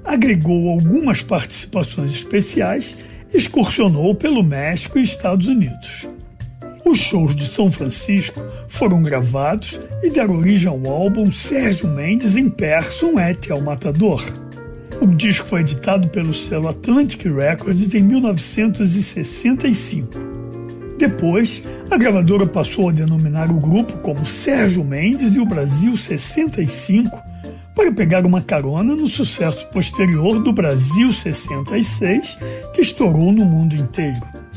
agregou algumas participações especiais e excursionou pelo México e Estados Unidos. Os shows de São Francisco foram gravados e deram origem ao álbum Sérgio Mendes in Person et El Matador. O disco foi editado pelo selo Atlantic Records em 1965. Depois, a gravadora passou a denominar o grupo como Sérgio Mendes e o Brasil 65 para pegar uma carona no sucesso posterior do Brasil 66, que estourou no mundo inteiro.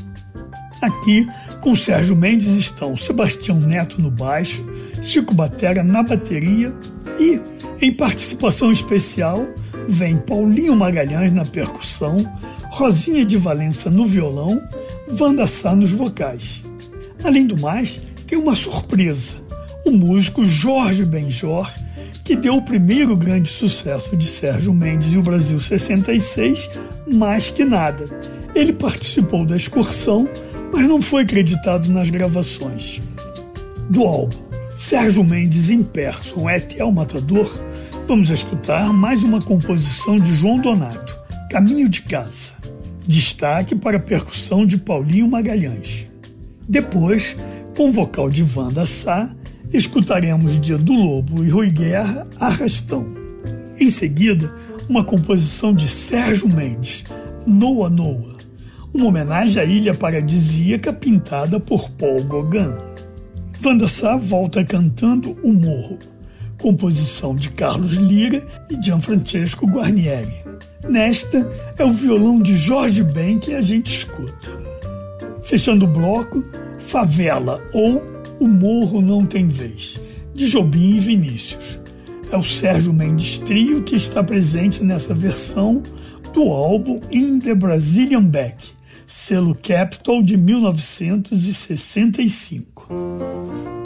Aqui, com Sérgio Mendes estão Sebastião Neto no baixo, Chico Batera na bateria e, em participação especial, vem Paulinho Magalhães na percussão, Rosinha de Valença no violão, Wanda Sá nos vocais. Além do mais, tem uma surpresa, o músico Jorge Benjor, que deu o primeiro grande sucesso de Sérgio Mendes e o Brasil 66, Mais Que Nada. Ele participou da excursão, mas não foi acreditado nas gravações. Do álbum Sérgio Mendes in Person et El Matador, vamos escutar mais uma composição de João Donato, Caminho de Casa. Destaque para a percussão de Paulinho Magalhães. Depois, com vocal de Wanda Sá, escutaremos de Edu Lobo e Rui Guerra, Arrastão. Em seguida, uma composição de Sérgio Mendes, Noa Noa, uma homenagem à ilha paradisíaca pintada por Paul Gauguin. Wanda Sá volta cantando O Morro, composição de Carlos Lira e Gianfrancesco Guarnieri. Nesta é o violão de Jorge Ben que a gente escuta. Fechando o bloco, Favela ou O Morro Não Tem Vez, de Jobim e Vinícius. É o Sérgio Mendes Trio que está presente nessa versão do álbum In the Brazilian Back, selo Capitol de 1965.